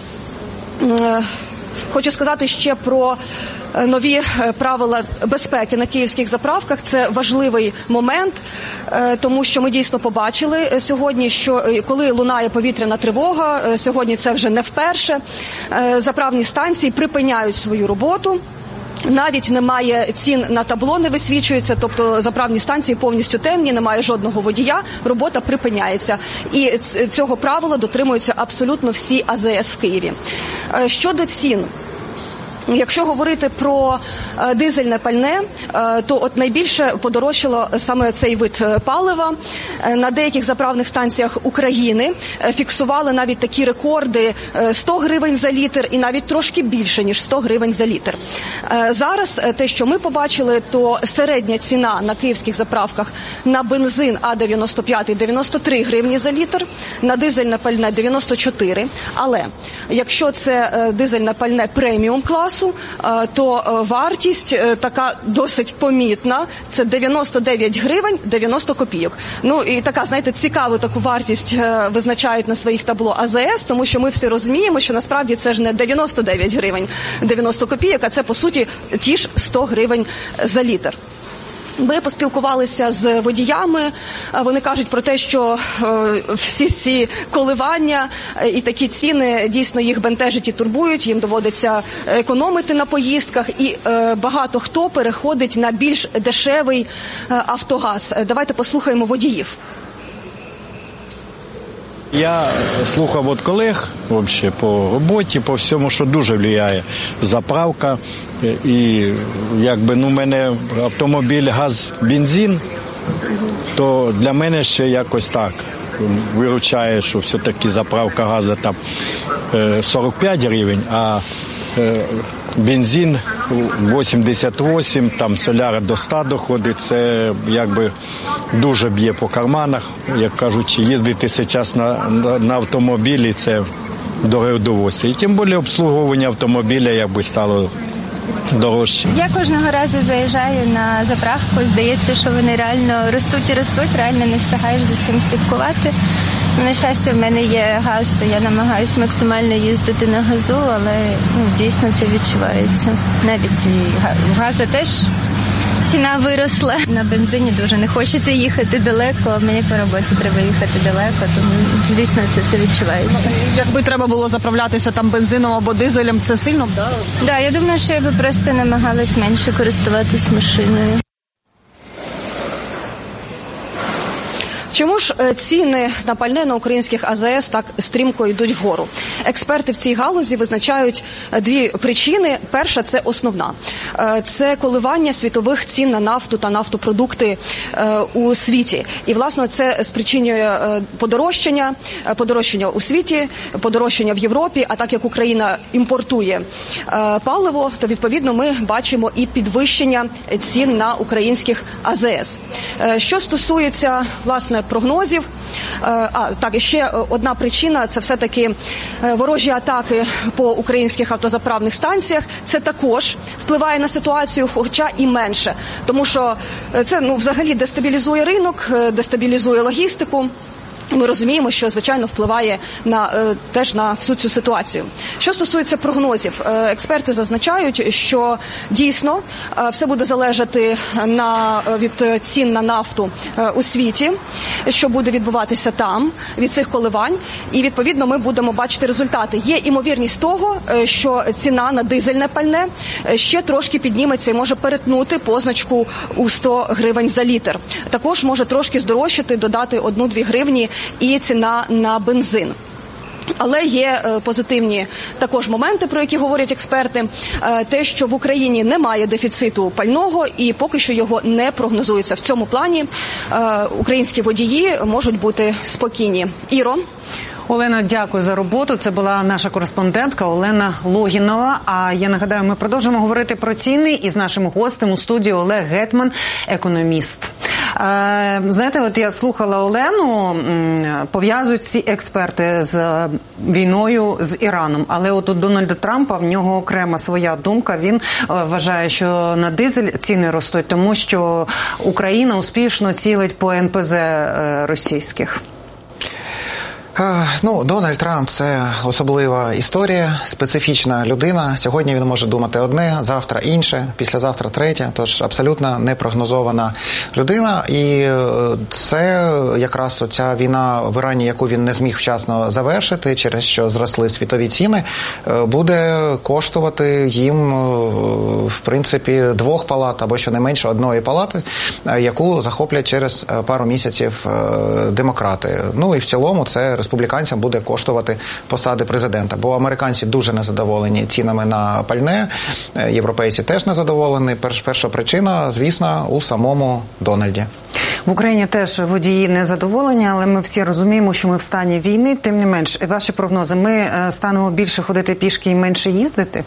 хочу сказати ще про нові правила безпеки на київських заправках. Це важливий момент, тому що ми дійсно побачили сьогодні, що коли лунає повітряна тривога, сьогодні це вже не вперше, заправні станції припиняють свою роботу. Навіть немає цін на табло, не висвічується, тобто заправні станції повністю темні, немає жодного водія, робота припиняється. І цього правила дотримуються абсолютно всі А З С в Києві. Щодо цін, якщо говорити про е, дизельне пальне, е, то от найбільше подорожчало саме цей вид палива. Е, на деяких заправних станціях України е, фіксували навіть такі рекорди е, сто гривень за літр і навіть трошки більше, ніж сто гривень за літр. Е, зараз е, те, що ми побачили, то середня ціна на київських заправках на бензин А дев'яносто п'ять – дев'яносто три гривні за літр, на дизельне пальне – дев'яносто чотири. Але якщо це е, дизельне пальне преміум класу, то вартість така досить помітна. Це дев'яносто дев'ять гривень дев'яносто копійок. Ну і така, знаєте, цікаву таку вартість визначають на своїх табло А З С, тому що ми всі розуміємо, що насправді це ж не дев'яносто дев'ять гривень дев'яносто копійок, а це, по суті, ті ж сто гривень за літр. Ми поспілкувалися з водіями, вони кажуть про те, що е, всі ці коливання і такі ціни дійсно їх бентежать і турбують, їм доводиться економити на поїздках, і е, багато хто переходить на більш дешевий е, автогаз. Давайте послухаємо водіїв. Я слухав від колег вообще, по роботі, по всьому, що дуже впливає заправка. І якби ну, у мене автомобіль газ, бензин, то для мене ще якось так виручає, що все-таки заправка газу там сорок п'ять гривень, а бензин вісімдесят вісім, там соляра до ста доходить, це якби дуже б'є по карманах. Як кажуть, їздити зараз на, на, на автомобілі – це дороге удовольствие. І тим більше обслуговування автомобіля якби стало дорожче. Я кожного разу заїжджаю на заправку, здається, що вони реально ростуть і ростуть, реально не встигаєш за цим слідкувати. На щастя, в мене є газ, то я намагаюся максимально їздити на газу, але ну, дійсно це відчувається. Навіть і в газу теж ціна виросла. На бензині дуже не хочеться їхати далеко, мені по роботі треба їхати далеко, тому, звісно, це все відчувається. Якби треба було заправлятися там бензином або дизелем, це сильно б дало? Так, да, я думаю, що я би просто намагалась менше користуватись машиною. Чому ж ціни на пальне на українських А З С так стрімко йдуть вгору? Експерти в цій галузі визначають дві причини. Перша – це основна. Це коливання світових цін на нафту та нафтопродукти у світі. І, власне, це спричинює подорожчання, подорожчання у світі, подорожчання в Європі, а так як Україна імпортує паливо, то, відповідно, ми бачимо і підвищення цін на українських А З С. Що стосується, власне, прогнозів. А, так, і ще одна причина – це все-таки ворожі атаки по українських автозаправних станціях. Це також впливає на ситуацію, хоча і менше. Тому що це, ну, взагалі дестабілізує ринок, дестабілізує логістику. Ми розуміємо, що, звичайно, впливає на, е, теж на всю цю ситуацію. Що стосується прогнозів, е, експерти зазначають, що дійсно е, все буде залежати на, від цін на нафту е, у світі, що буде відбуватися там, від цих коливань, і, відповідно, ми будемо бачити результати. Є імовірність того, е, що ціна на дизельне пальне ще трошки підніметься і може перетнути позначку у сто гривень за літр. Також може трошки здорожчати, додати одну-дві гривні і ціна на бензин. Але є позитивні також моменти, про які говорять експерти. Те, що в Україні немає дефіциту пального і поки що його не прогнозується. В цьому плані українські водії можуть бути спокійні. Іро. Олена, дякую за роботу. Це була наша кореспондентка Олена Логінова. А я нагадаю, ми продовжимо говорити про ціни із нашим гостем у студії Олег Гетман, економіст. Е, знаєте, от я слухала Олену, пов'язують всі експерти з війною з Іраном. Але от у Дональда Трампа, в нього окрема своя думка. Він вважає, що на дизель ціни ростуть, тому що Україна успішно цілить по ен пе зет російських. Ну, Дональд Трамп – це особлива історія, специфічна людина. Сьогодні він може думати одне, завтра інше, післязавтра третє. Тож абсолютно непрогнозована людина. І це якраз оця війна в Ірані, яку він не зміг вчасно завершити, через що зросли світові ціни, буде коштувати їм, в принципі, двох палат або щонайменше одної палати, яку захоплять через пару місяців демократи. Ну і в цілому це республіканцям буде коштувати посади президента, бо американці дуже незадоволені цінами на пальне, європейці теж незадоволені. Перша причина, звісно, у самому Дональді. В Україні теж водії незадоволені, але ми всі розуміємо, що ми в стані війни. Тим не менш, ваші прогнози, ми станемо більше ходити пішки і менше їздити?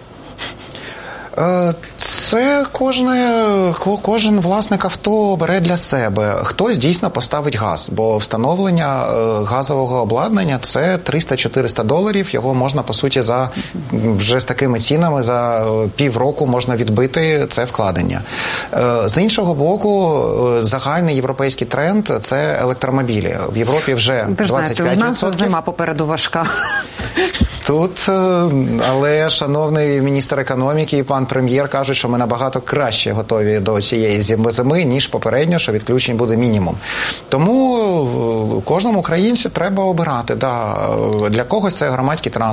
Це кожне, кожен власник авто бере для себе. Хтось дійсно поставить газ, бо встановлення газового обладнання – це триста-чотириста доларів. Його можна, по суті, за вже з такими цінами за півроку можна відбити це вкладення. З іншого боку, загальний європейський тренд – це електромобілі. В Європі вже двадцять п'ять відсотків. У нас зима попереду важка. Тут, але шановний міністр економіки і пан прем'єр кажуть, що ми набагато краще готові до цієї зими, ніж попередньо, що відключень буде мінімум. Тому кожному українцю треба обирати. Да. Для когось це громадський транспорт.